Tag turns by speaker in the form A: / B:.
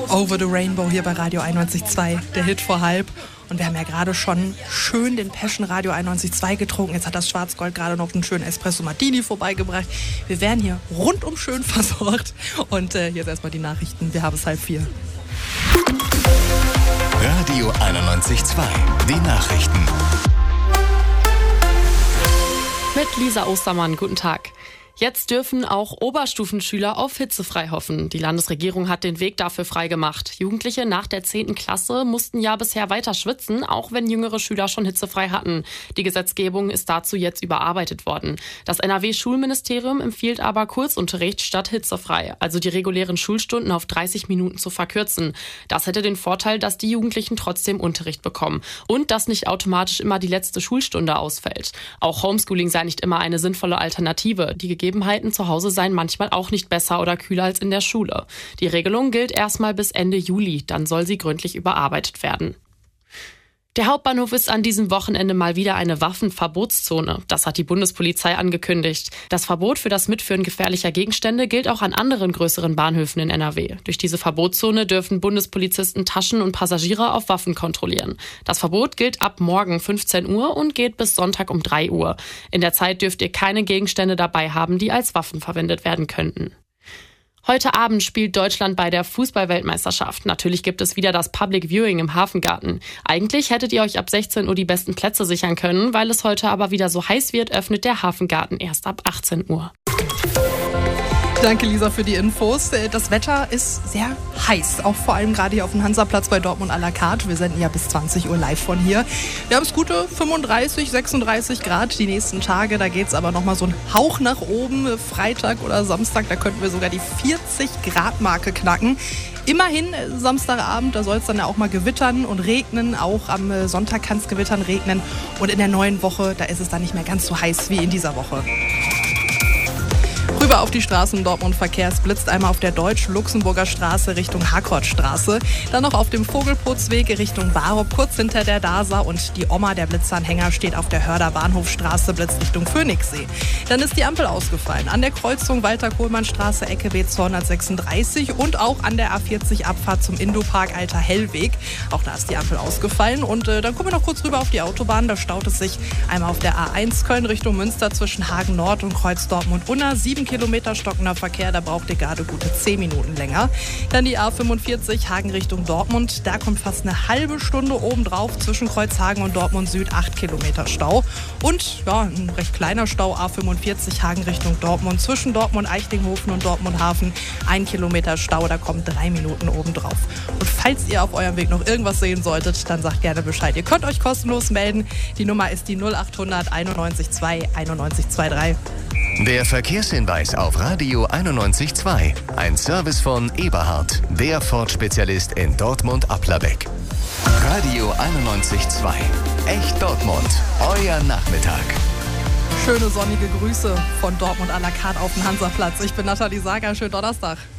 A: Over the Rainbow hier bei Radio 91.2, der Hit vor halb. Und wir haben ja gerade schon schön den Passion Radio 91.2 getrunken. Jetzt hat das Schwarzgold gerade noch einen schönen Espresso Martini vorbeigebracht. Wir werden hier rundum schön versorgt. Und jetzt erstmal die Nachrichten. Wir haben es 3:30.
B: Radio 91.2, die Nachrichten.
C: Mit Lisa Ostermann, guten Tag. Jetzt dürfen auch Oberstufenschüler auf hitzefrei hoffen. Die Landesregierung hat den Weg dafür freigemacht. Jugendliche nach der 10. Klasse mussten ja bisher weiter schwitzen, auch wenn jüngere Schüler schon hitzefrei hatten. Die Gesetzgebung ist dazu jetzt überarbeitet worden. Das NRW-Schulministerium empfiehlt aber Kurzunterricht statt hitzefrei, also die regulären Schulstunden auf 30 Minuten zu verkürzen. Das hätte den Vorteil, dass die Jugendlichen trotzdem Unterricht bekommen und dass nicht automatisch immer die letzte Schulstunde ausfällt. Auch Homeschooling sei nicht immer eine sinnvolle Alternative. Die Gegebenheiten zu Hause seien manchmal auch nicht besser oder kühler als in der Schule. Die Regelung gilt erstmal bis Ende Juli, dann soll sie gründlich überarbeitet werden. Der Hauptbahnhof ist an diesem Wochenende mal wieder eine Waffenverbotszone. Das hat die Bundespolizei angekündigt. Das Verbot für das Mitführen gefährlicher Gegenstände gilt auch an anderen größeren Bahnhöfen in NRW. Durch diese Verbotszone dürfen Bundespolizisten Taschen und Passagiere auf Waffen kontrollieren. Das Verbot gilt ab morgen 15 Uhr und geht bis Sonntag um 3 Uhr. In der Zeit dürft ihr keine Gegenstände dabei haben, die als Waffen verwendet werden könnten. Heute Abend spielt Deutschland bei der Fußball-Weltmeisterschaft. Natürlich gibt es wieder das Public Viewing im Hafengarten. Eigentlich hättet ihr euch ab 16 Uhr die besten Plätze sichern können, weil es heute aber wieder so heiß wird, öffnet der Hafengarten erst ab 18 Uhr.
A: Danke, Lisa, für die Infos. Das Wetter ist sehr heiß, auch vor allem gerade hier auf dem Hansaplatz bei Dortmund à la carte. Wir senden ja bis 20 Uhr live von hier. Wir haben es gute 35, 36 Grad die nächsten Tage. Da geht es aber nochmal so einen Hauch nach oben. Freitag oder Samstag, da könnten wir sogar die 40-Grad-Marke knacken. Immerhin Samstagabend, da soll es dann ja auch mal gewittern und regnen. Auch am Sonntag kann es gewittern, regnen. Und in der neuen Woche, da ist es dann nicht mehr ganz so heiß wie in dieser Woche. Rüber auf die Straßen Dortmund Verkehr. Es blitzt einmal auf der Deutsch-Luxemburger Straße Richtung Harkortstraße. Dann noch auf dem Vogelputzweg Richtung Barop, kurz hinter der DASA. Und die Oma, der Blitzanhänger, steht auf der Hörder Bahnhofstraße, blitzt Richtung Phoenixsee. Dann ist die Ampel ausgefallen. An der Kreuzung Walter-Kohlmann-Straße, Ecke B236 und auch an der A40 Abfahrt zum Indopark Alter Hellweg. Auch da ist die Ampel ausgefallen. Und dann kommen wir noch kurz rüber auf die Autobahn. Da staut es sich einmal auf der A1 Köln Richtung Münster zwischen Hagen Nord und Kreuz Dortmund-Unna. 7 Kilometer stockender Verkehr, da braucht ihr gerade gute 10 Minuten länger. Dann die A45 Hagen Richtung Dortmund, da kommt fast eine halbe Stunde obendrauf zwischen Kreuzhagen und Dortmund Süd, 8 Kilometer Stau. Und ja, ein recht kleiner Stau, A45 Hagen Richtung Dortmund, zwischen Dortmund Eichlinghofen und Dortmund Hafen, 1 Kilometer Stau, da kommt 3 Minuten obendrauf. Und falls ihr auf eurem Weg noch irgendwas sehen solltet, dann sagt gerne Bescheid. Ihr könnt euch kostenlos melden. Die Nummer ist die 0800 91 2 91 23.
B: Der Verkehrshinweis auf Radio 91.2. Ein Service von Eberhard, der Ford-Spezialist in Dortmund-Applerbeck. Radio 91.2. Echt Dortmund. Euer Nachmittag.
A: Schöne sonnige Grüße von Dortmund à la carte auf dem Hansaplatz. Ich bin Nathalie Sager. Schönen Donnerstag.